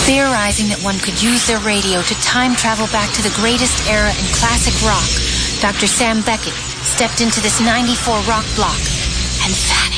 Theorizing that one could use their radio to time travel back to the greatest era in classic rock, Dr. Sam Beckett stepped into this 94 rock block and vanished.